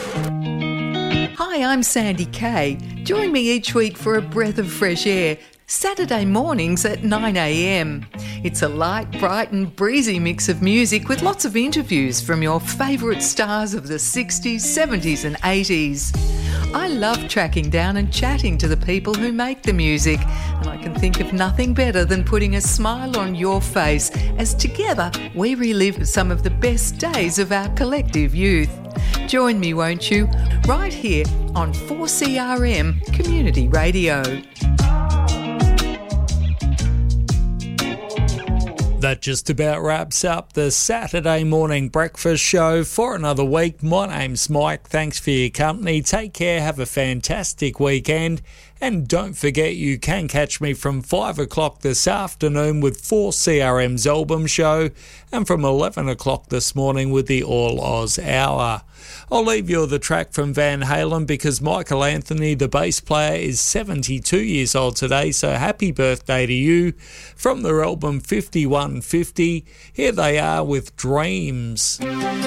Hi, I'm Sandy Kay. Join me each week for a breath of fresh air, Saturday mornings at 9 a.m. It's a light, bright and breezy mix of music with lots of interviews from your favourite stars of the 60s, 70s and 80s. I love tracking down and chatting to the people who make the music, and I can think of nothing better than putting a smile on your face as together we relive some of the best days of our collective youth. Join me, won't you? Right here on 4CRM Community Radio. That just about wraps up the Saturday morning breakfast show for another week. My name's Mike. Thanks for your company. Take care. Have a fantastic weekend. And don't forget you can catch me from 5 o'clock this afternoon with 4CRM's album show and from 11 o'clock this morning with the All Oz Hour. I'll leave you with a track from Van Halen because Michael Anthony, the bass player, is 72 years old today, so happy birthday to you. From their album 5150, here they are with Dreams.